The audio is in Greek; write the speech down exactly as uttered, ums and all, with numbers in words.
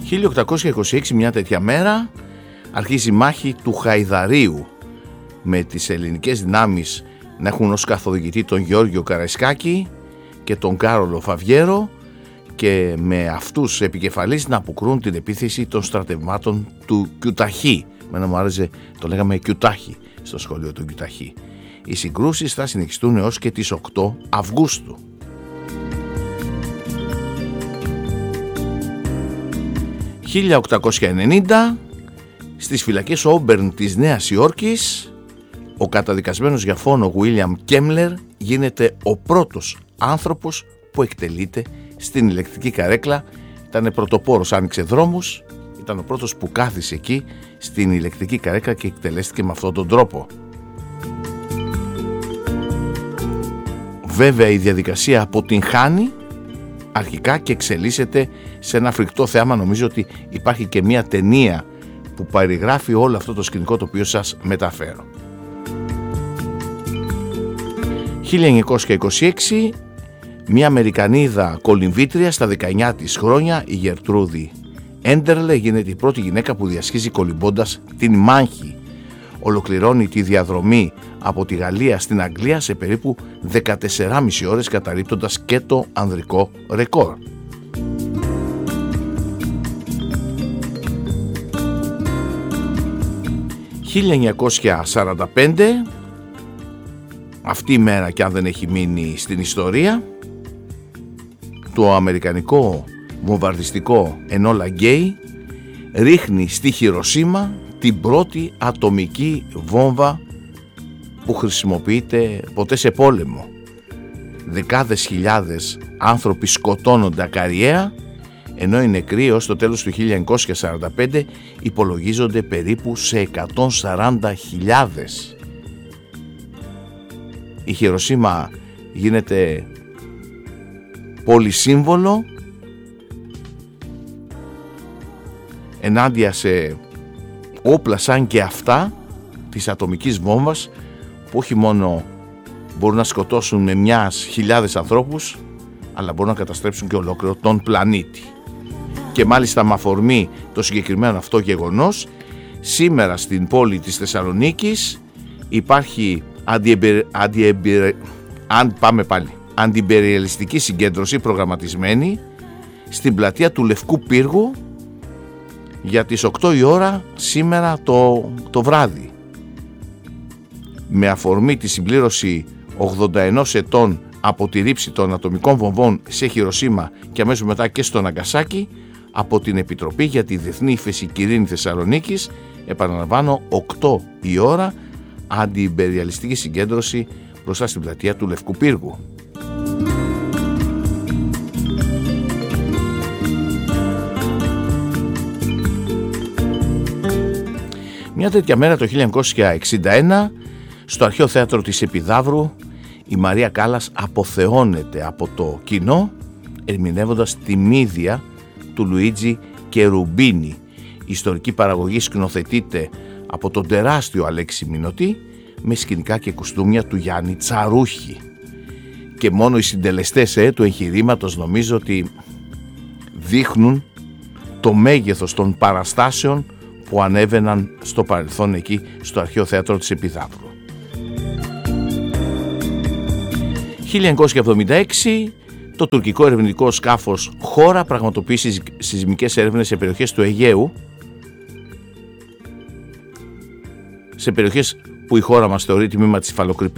χίλια οκτακόσια είκοσι έξι, μια τέτοια μέρα, αρχίζει η μάχη του Χαϊδαρίου, με τις ελληνικές δυνάμεις να έχουν ως καθοδηγητή τον Γεώργιο Καραϊσκάκη και τον Κάρολο Φαβιέρο, και με αυτούς επικεφαλής να αποκρούν την επίθεση των στρατευμάτων του Κιουταχή. Μένα μου άρεσε, το λέγαμε Κιουτάχη στο σχολείο του Κιουταχή. Οι συγκρούσεις θα συνεχιστούν έως και τις οκτώ Αυγούστου. χίλια οκτακόσια ενενήντα, στις φυλακές Όμπερν της Νέας Υόρκης, ο καταδικασμένος για φόνο Γουίλιαμ Κέμλερ γίνεται ο πρώτος άνθρωπος που εκτελείται στην ηλεκτρική καρέκλα. Ήταν πρωτοπόρος, άνοιξε δρόμους, ήταν ο πρώτος που κάθισε εκεί στην ηλεκτρική καρέκλα και εκτελέστηκε με αυτόν τον τρόπο. Βέβαια η διαδικασία αποτυγχάνει αρχικά και εξελίσσεται σε ένα φρικτό θέαμα. Νομίζω ότι υπάρχει και μια ταινία που περιγράφει όλο αυτό το σκηνικό το οποίο σας μεταφέρω. χίλια εννιακόσια είκοσι έξι, μια Αμερικανίδα κολυμβήτρια στα δεκαεννιά της χρόνια, η Γερτρούδη Έντερλε, γίνεται η πρώτη γυναίκα που διασχίζει κολυμπώντας την μάχη. Ολοκληρώνει τη διαδρομή από τη Γαλλία στην Αγγλία σε περίπου δεκατέσσερις και μισή ώρες, καταρρίπτοντας και το ανδρικό ρεκόρ. χίλια εννιακόσια σαράντα πέντε, αυτή η μέρα, και αν δεν έχει μείνει στην ιστορία, το αμερικανικό βομβαρδιστικό Ενόλα Γκέι ρίχνει στη Χιροσίμα την πρώτη ατομική βόμβα που χρησιμοποιείται ποτέ σε πόλεμο. Δεκάδες χιλιάδες άνθρωποι σκοτώνονται ακαριέα, ενώ οι νεκροί ως το τέλος του χίλια εννιακόσια σαράντα πέντε υπολογίζονται περίπου σε εκατόν σαράντα χιλιάδες. Η Χιροσίμα γίνεται πολυσύμβολο ενάντια σε όπλα σαν και αυτά της ατομικής βόμβας, που όχι μόνο μπορούν να σκοτώσουν με μιας χιλιάδες ανθρώπους, αλλά μπορούν να καταστρέψουν και ολόκληρο τον πλανήτη. Και μάλιστα με αφορμή το συγκεκριμένο αυτό γεγονός, σήμερα στην πόλη της Θεσσαλονίκης υπάρχει αντιεμπε... αντιεμπε... αν πάμε πάλι αντιμπεριαλιστική συγκέντρωση προγραμματισμένη στην πλατεία του Λευκού Πύργου για τις οκτώ η ώρα σήμερα το, το βράδυ, με αφορμή τη συμπλήρωση ογδόντα ένα ετών από τη ρήψη των ατομικών βομβών σε Χιροσίμα και αμέσως μετά και στο Ναγκασάκι από την Επιτροπή για τη Διεθνή Ύφεση Κυρίνη Θεσσαλονίκης. Επαναλαμβάνω, οκτώ η ώρα, αντιυμπεριαλιστική συγκέντρωση μπροστά στην πλατεία του Λευκού Πύργου. Μια τέτοια μέρα το χίλια εννιακόσια εξήντα ένα, στο Αρχαίο Θέατρο της Επιδαύρου, η Μαρία Κάλλας αποθεώνεται από το κοινό ερμηνεύοντας τη Μύδια του Λουίτζι Κερουμπίνη. Η ιστορική παραγωγή σκηνοθετείται από τον τεράστιο Αλέξη Μινωτή με σκηνικά και κουστούμια του Γιάννη Τσαρούχη. Και μόνο οι συντελεστές ε, του εγχειρήματος νομίζω ότι δείχνουν το μέγεθος των παραστάσεων που ανέβαιναν στο παρελθόν εκεί στο Αρχαίο Θέατρο της Επιδαύρου. χίλια εννιακόσια εβδομήντα έξι, το τουρκικό ερευνητικό σκάφος Χώρα πραγματοποιεί σεισμικές έρευνες σε περιοχές του Αιγαίου, σε περιοχές που η χώρα μας θεωρεί τμήμα της